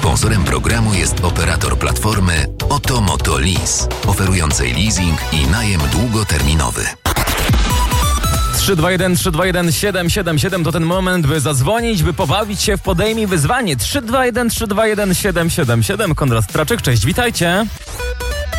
Sponsorem programu jest operator platformy Otomoto Lease, oferującej leasing i najem długoterminowy. 321-321-777 to ten moment, by zadzwonić, by pobawić się w Podejmij Wyzwanie. 321-321-777. Konrad Straczek, cześć, witajcie.